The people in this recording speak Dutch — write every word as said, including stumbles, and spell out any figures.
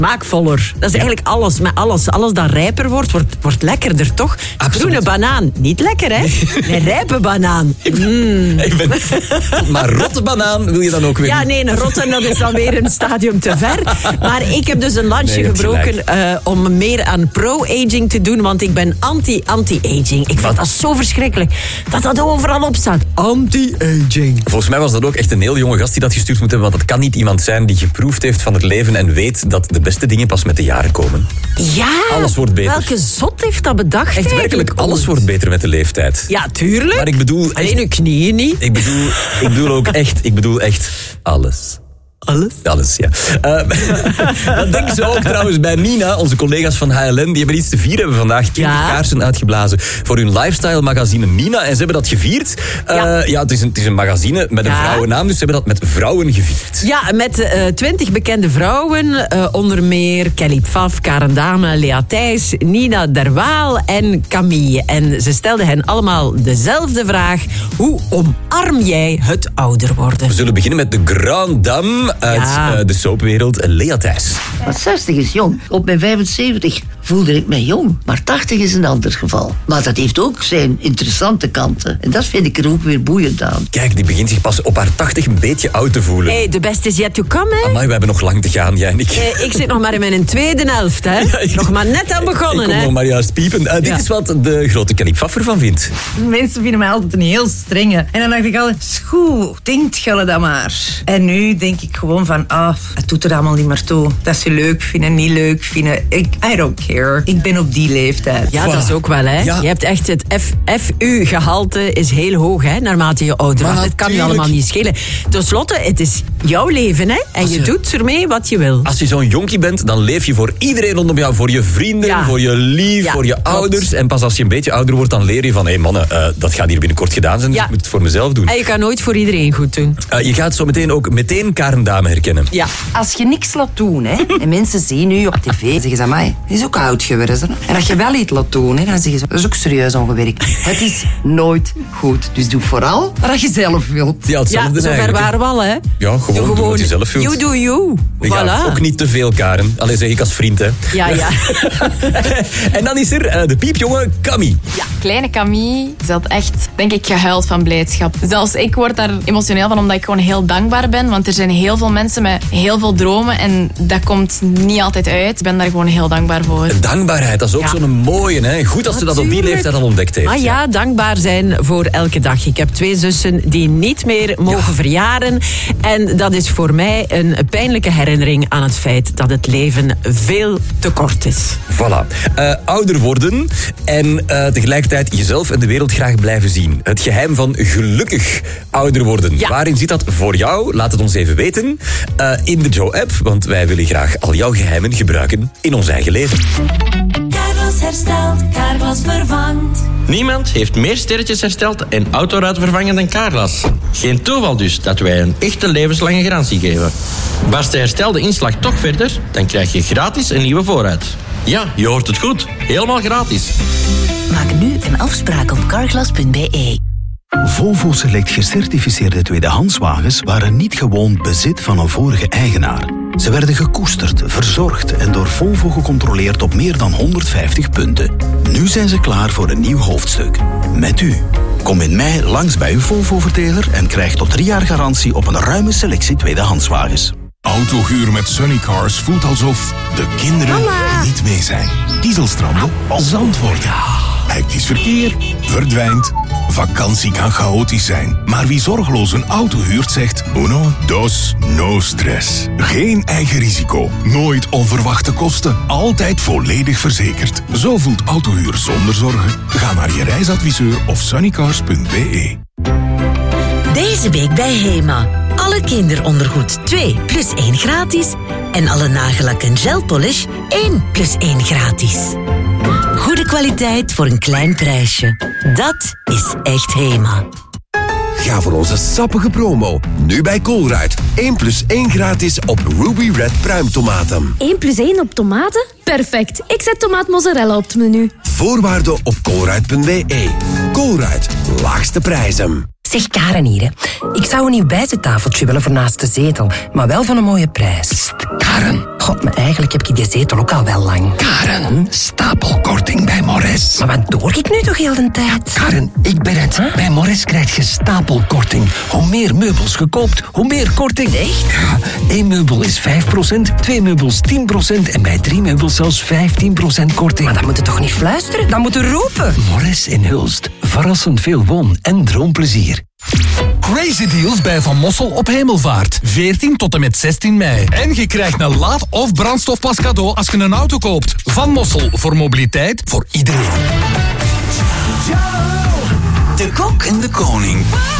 smaakvoller. Dat is ja. eigenlijk alles. Met alles. Alles dat rijper wordt, wordt, wordt lekkerder, toch? Absoluut. Groene banaan. Niet lekker, hè? Nee, rijpe banaan. Mm. Ik ben, maar rotte banaan wil je dan ook weer? Ja, nee, een rotte, dat is dan weer een stadium te ver. Maar ik heb dus een lansje nee, gebroken uh, om meer aan pro-aging te doen, want ik ben anti-anti-aging. Ik vind dat zo verschrikkelijk dat dat overal op staat. Anti-aging. Volgens mij was dat ook echt een heel jonge gast die dat gestuurd moet hebben, want het kan niet iemand zijn die geproefd heeft van het leven en weet dat de beste dingen pas met de jaren komen. Ja, alles wordt beter. Welke zot heeft dat bedacht? Echt werkelijk, alles wordt beter met de leeftijd. Ja, tuurlijk. Maar ik bedoel... Alleen uw knieën niet. Ik bedoel, ik bedoel ook echt, ik bedoel echt alles. Alles? Alles, ja. Uh, dat denken ze ook trouwens bij Nina, onze collega's van H L N. Die hebben iets te vieren, hebben vandaag twintig ja. kaarsen uitgeblazen voor hun lifestyle magazine Nina. En ze hebben dat gevierd. Uh, ja, ja het, is een, het is een magazine met een ja. vrouwennaam, dus ze hebben dat met vrouwen gevierd. Ja, met twintig uh, bekende vrouwen. Uh, onder meer Kelly Pfaff, Karen Dame, Lea Thijs, Nina Derwaal en Camille. En ze stelden hen allemaal dezelfde vraag. Hoe omarm jij het ouder worden? We zullen beginnen met de Grande Dame uit ja. uh, de soapwereld, Lea Thijs. Maar zestig is jong. Op mijn vijfenzeventig voelde ik mij jong. Maar tachtig is een ander geval. Maar dat heeft ook zijn interessante kanten. En dat vind ik er ook weer boeiend aan. Kijk, die begint zich pas op haar tachtig een beetje oud te voelen. Hey, de beste is yet to come, hè? Amai, we hebben nog lang te gaan, jij en ik. Hey, ik zit nog maar in mijn tweede helft, hè? Ja, ik, nog maar net aan begonnen, ik hè? Ik kom nog maar juist piepen. Uh, dit ja. is wat de grote Kelly Pfaff ervan vindt. Mensen vinden mij altijd een heel strenge. En dan dacht ik altijd, schoe, denkt jullie dat maar. En nu denk ik gewoon van, ah, het doet er allemaal niet meer toe. Dat ze leuk vinden, niet leuk vinden. Ik, I don't care. Ik ben op die leeftijd. Ja, voilà. Dat is ook wel, hè. Ja. Je hebt echt het F U-gehalte is heel hoog, hè, naarmate je ouder wordt. Het kan je allemaal niet schelen. Ten slotte, het is jouw leven, hè. En je, je doet ermee wat je wil. Als je zo'n jonkie bent, dan leef je voor iedereen rondom jou. Voor je vrienden, ja. voor je lief, ja, voor je klopt. ouders. En pas als je een beetje ouder wordt, dan leer je van, hé hey mannen, uh, dat gaat hier binnenkort gedaan zijn, dus ja. ik moet het voor mezelf doen. En je kan nooit voor iedereen goed doen. Uh, je gaat zo meteen ook meteen Karen Dame herkennen. Ja. Als je niks laat doen, hè, en mensen zien u op tv, zeggen ze, amai, die is ook oud geworden. Hè. En als je wel iets laat doen, hè, dan zeggen ze, dat is ook serieus ongewerkt. Het is nooit goed. Dus doe vooral wat je zelf wilt. Ja, ja zover waren we al, hè. Ja, gewoon, gewoon doe wat je zelf wilt. You do you. Ja, voilà. Ook niet te veel, Karen. Allee, zeg ik als vriend, hè. Ja, ja. En dan is er uh, de piepjongen Camille. Ja, kleine Camille zat echt, denk ik, gehuild van blijdschap. Zelfs ik word daar emotioneel van, omdat ik gewoon heel dankbaar ben. Want er zijn heel veel mensen met heel veel dromen en dat komt niet altijd uit. Ik ben daar gewoon heel dankbaar voor. Dankbaarheid, dat is ook ja. zo'n mooie, hè. Goed als ze dat op die leeftijd al ontdekt heeft. Ah ja, ja, dankbaar zijn voor elke dag. Ik heb twee zussen die niet meer mogen ja. verjaren. En dat is voor mij een pijnlijke herinnering aan het feit dat het leven veel te kort is. Voilà. Uh, ouder worden en uh, tegelijkertijd jezelf en de wereld graag blijven zien. Het geheim van gelukkig ouder worden. Ja. Waarin zit dat voor jou? Laat het ons even weten. Uh, in de Joe-app, want wij willen graag al jouw geheimen gebruiken in ons eigen leven. Carglass herstelt, Carglass vervangt. Niemand heeft meer sterretjes hersteld en autoruiten vervangen dan Carglass. Geen toeval dus dat wij een echte levenslange garantie geven. Barst de herstelde inslag toch verder, dan krijg je gratis een nieuwe voorruit. Ja, je hoort het goed. Helemaal gratis. Maak nu een afspraak op carglass punt b e. Volvo Select gecertificeerde tweedehandswagens waren niet gewoon bezit van een vorige eigenaar. Ze werden gekoesterd, verzorgd en door Volvo gecontroleerd op meer dan honderdvijftig punten. Nu zijn ze klaar voor een nieuw hoofdstuk. Met u. Kom in mei langs bij uw Volvo-verteler en krijg tot drie jaar garantie op een ruime selectie tweedehandswagens. Autohuur met Sunnycars voelt alsof de kinderen Mama. niet mee zijn. Dieselstranden, zand worden. Hectisch verkeer verdwijnt. Vakantie kan chaotisch zijn, maar wie zorgeloos een auto huurt zegt uno, dos, no stress. Geen eigen risico, nooit onverwachte kosten, altijd volledig verzekerd. Zo voelt autohuur zonder zorgen. Ga naar je reisadviseur of sunnycars punt b e. Deze week bij Hema. Alle kinderondergoed twee plus één gratis. En alle nagellak en gelpolish één plus één gratis. Goede kwaliteit voor een klein prijsje. Dat is echt Hema. Ga voor onze sappige promo. Nu bij Colruyt. één plus één gratis op Ruby Red pruimtomaten. één plus één op tomaten? Perfect. Ik zet tomaat mozzarella op het menu. Voorwaarden op colruyt punt b e. Colruyt. Laagste prijzen. Zeg Karen hier, hè. Ik zou een nieuw bijzettafeltje willen voor naast de zetel, maar wel van een mooie prijs. Psst, Karen. God, maar eigenlijk heb ik die zetel ook al wel lang. Karen, hm? Stapelkorting bij Morris. Maar wat doe ik nu toch heel de tijd? Karen, ik ben het. Huh? Bij Morris krijg je stapelkorting. Hoe meer meubels gekoopt, hoe meer korting. Echt? Ja, één meubel is vijf procent, twee meubels tien procent en bij drie meubels zelfs vijftien procent korting. Maar dan moet je toch niet fluisteren? Dan moet je roepen. Morris in Hulst. Verrassend veel woon- en droomplezier. Crazy deals bij Van Mossel op Hemelvaart. veertien tot en met zestien mei. En je krijgt een laad- of brandstofpas cadeau als je een auto koopt. Van Mossel, voor mobiliteit, voor iedereen. De Kok en de Koning.